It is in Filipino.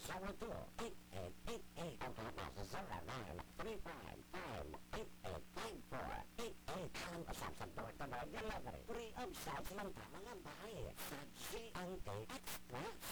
772-8888 ang tawag sa 09-355-8894-88 ang usap sa door-to-door delivery. Free of charge lang tamang ang bahay. Sa GNT Express.